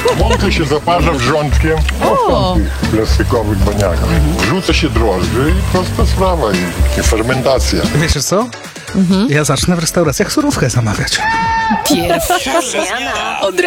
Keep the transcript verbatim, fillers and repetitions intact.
Mąkę się zaparza wrzątkiem O. w tych plastikowych baniakach. Wrzuca się drożdże i prosta sprawa. I, i fermentacja. Wiecie co? Ja zacznę w restauracjach surówkę zamawiać. Pierwsza zmiana. Od